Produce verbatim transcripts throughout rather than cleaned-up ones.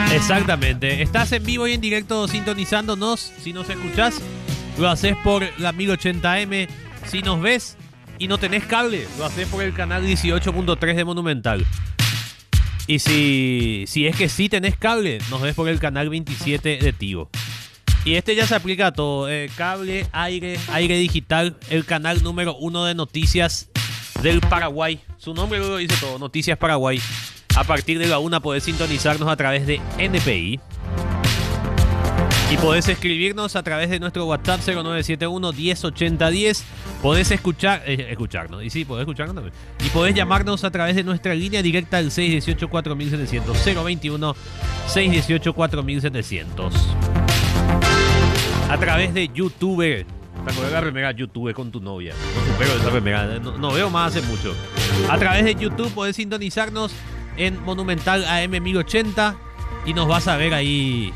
Exactamente. Estás en vivo y en directo sintonizándonos. Si nos escuchás, lo haces por la mil ochenta eme. Si nos ves y no tenés cable, lo haces por el canal dieciocho punto tres de Monumental. Y si, si es que sí tenés cable, nos ves por el canal veintisiete de Tigo. Y este ya se aplica a todo. Eh, cable, aire, aire digital. El canal número uno de noticias del Paraguay. Su nombre luego dice todo. Noticias Paraguay. A partir de la una podés sintonizarnos a través de N P I. Y podés escribirnos a través de nuestro WhatsApp cero nueve siete uno, diez ochenta diez. Podés escuchar, eh, escucharnos. Y sí, podés escucharnos también. Y podés llamarnos a través de nuestra línea directa al seis uno ocho, cuatro mil setecientos. cero veintiuno, seis uno ocho, cuatro mil setecientos. A través de YouTube. ¿Te acuerdas de la remera YouTube con tu novia? No supero esa remera. No, no veo más hace mucho. A través de YouTube podés sintonizarnos en Monumental A M mil ochenta. Y nos vas a ver ahí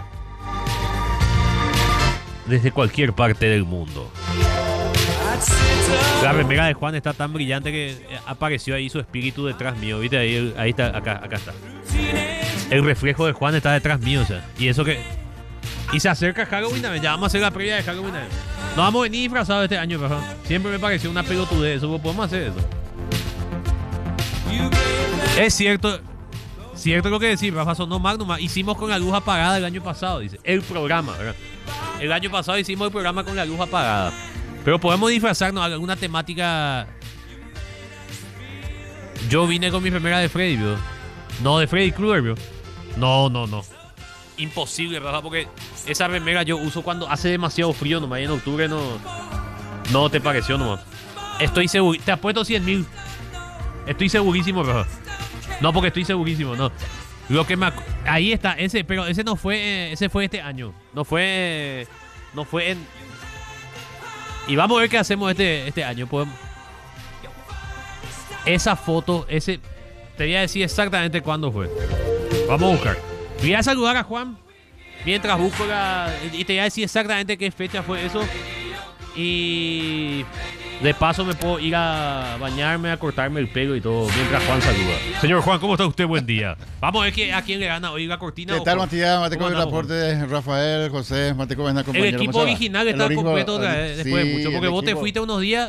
desde cualquier parte del mundo. La remera de Juan está tan brillante que apareció ahí su espíritu detrás mío. ¿Viste? Ahí, ahí está, acá, acá está. El reflejo de Juan está detrás mío, o sea. Y eso que... Y se acerca Halloween también. Ya vamos a hacer la previa de Halloween también. No vamos a venir disfrazados este año, por favor. Siempre me pareció una pelotudez eso. Podemos hacer eso. Es cierto... Cierto lo que decís, Rafa, sonó Magnum. Hicimos con la luz apagada el año pasado, dice. El programa, ¿verdad? El año pasado hicimos el programa con la luz apagada. Pero podemos disfrazarnos a alguna temática. Yo vine con mi remera de Freddy, bro. No, de Freddy Krueger, bro. No, no, no. Imposible, Rafa, porque esa remera yo uso cuando hace demasiado frío nomás. Y en octubre no. No te pareció nomás. Estoy seguro. Te apuesto cien mil. Estoy segurísimo, Rafa. No, porque estoy segurísimo, no. Lo que me ac- ahí está, ese, pero ese no fue, eh, ese fue este año. No fue, no fue en. Y vamos a ver qué hacemos este, este año. Podemos. Esa foto, ese, te voy a decir exactamente cuándo fue. Vamos a buscar. Voy a saludar a Juan mientras busco la, y te voy a decir exactamente qué fecha fue eso. Y de paso me puedo ir a bañarme, a cortarme el pelo y todo mientras Juan saluda. Señor Juan, ¿cómo está usted? Buen día. Vamos a ver que, a quién le gana hoy la cortina. ¿Qué tal, Matías? Mateco del aporte, Rafael, José, Mateco, ven a El equipo original está completo otra vez, después de mucho, porque vos te fuiste unos días